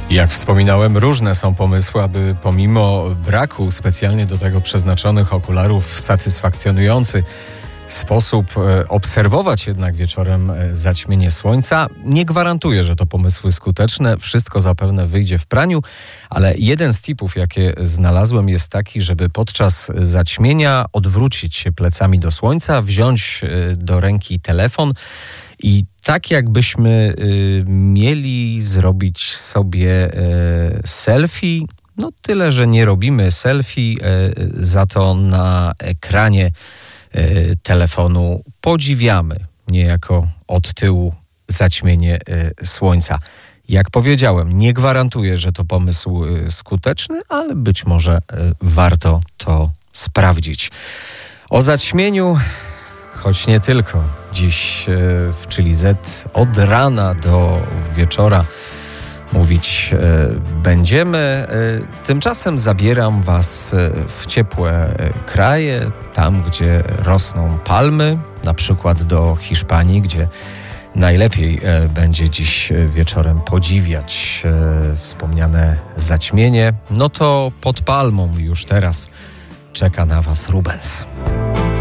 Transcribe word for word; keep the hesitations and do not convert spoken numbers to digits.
Jak wspominałem, różne są pomysły, aby pomimo braku specjalnie do tego przeznaczonych okularów w satysfakcjonujący sposób obserwować jednak wieczorem zaćmienie słońca. Nie gwarantuję, że to pomysły skuteczne. Wszystko zapewne wyjdzie w praniu, ale jeden z tipów, jakie znalazłem, jest taki, żeby podczas zaćmienia odwrócić się plecami do słońca, wziąć do ręki telefon i tak jakbyśmy y, mieli zrobić sobie y, selfie, no tyle, że nie robimy selfie, y, za to na ekranie y, telefonu podziwiamy niejako od tyłu zaćmienie y, słońca. Jak powiedziałem, nie gwarantuję, że to pomysł y, skuteczny, ale być może y, warto to sprawdzić. O zaćmieniu, choć nie tylko, dziś w Chili Z od rana do wieczora mówić będziemy. Tymczasem zabieram Was w ciepłe kraje, tam gdzie rosną palmy, na przykład do Hiszpanii, gdzie najlepiej będzie dziś wieczorem podziwiać wspomniane zaćmienie. No to pod palmą już teraz czeka na Was Rubens.